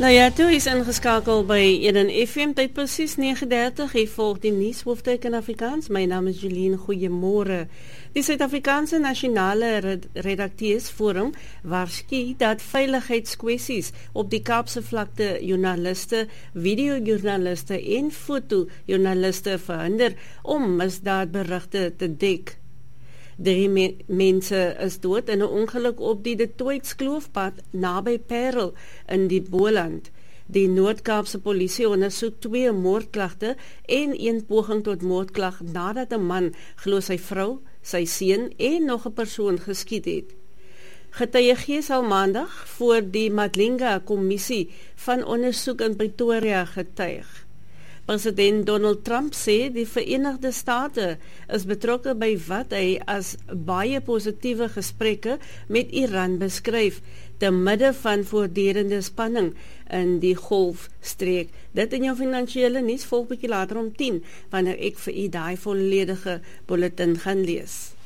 Nou ja, toe is ingeskakel by Eden FM, tyd presies 9:30, hier volg die nuushoofstuk in Afrikaans. My naam is Julien, goeiemôre. Die Suid-Afrikaanse Nasionale Redakteursforum waarsku dat veiligheidskwessies op die Kaapse vlakte joernaliste, videojoernaliste en fotojoernaliste verhinder om misdaadberigte te dek. 3 mense is dood in 'n ongeluk op die De Toits kloofpad naby Parel in die Boland. Die Noord-Kaapse polisie ondersoek 2 moordklagte en 1 poging tot moordklag nadat 'n man glo sy vrou, sy seun en nog 'n persoon geskiet het. Getuie sal maandag voor die Madlinga-kommissie van ondersoek in Pretoria getuig. President Donald Trump sê die Verenigde State is betrokke by wat hy as baie positiewe gesprekke met Iran beskryf, te midde van voortdurende spanning in die Golfstreek. Dit in jou finansiële nuus volg bietjie later om 10, wanneer ek vir u daai volledige bulletin gaan lees.